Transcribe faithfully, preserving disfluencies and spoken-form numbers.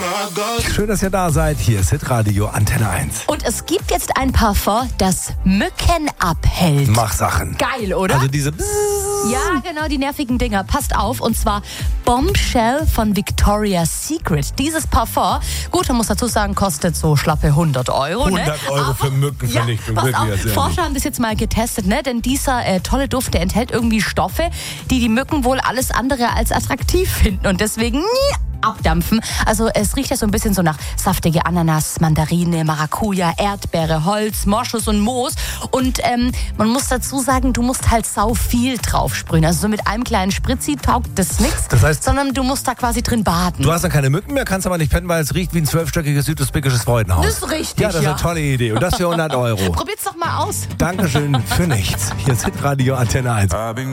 Schön, dass ihr da seid. Hier ist Hitradio Antenne eins. Und es gibt jetzt ein Parfum, das Mücken abhält. Mach Sachen. Geil, oder? Also diese... Ja, genau, die nervigen Dinger. Passt auf. Und zwar Bombshell von Victoria's Secret. Dieses Parfum, gut, man muss dazu sagen, kostet so schlappe hundert Euro. hundert ne? Euro Aber, für Mückenvernichtung. Ja, pass auf, wirklich, Forscher haben das jetzt mal getestet, ne? Denn dieser äh, tolle Duft, der enthält irgendwie Stoffe, die die Mücken wohl alles andere als attraktiv finden. Und deswegen... abdampfen. Also es riecht ja so ein bisschen so nach saftige Ananas, Mandarine, Maracuja, Erdbeere, Holz, Moschus und Moos. Und ähm, man muss dazu sagen, du musst halt sau viel drauf sprühen. Also so mit einem kleinen Spritzi taugt das nichts, Das heißt, sondern du musst da quasi drin baden. du hast dann keine Mücken mehr, kannst aber nicht pennen, weil es riecht wie ein zwölfstöckiges südusbekisches Freudenhaus. Das ist richtig, Ja, das ist ja. eine tolle Idee. Und das für hundert Euro. Probiert's doch mal aus. Dankeschön für nichts. Hier ist Hitradio Antenne eins.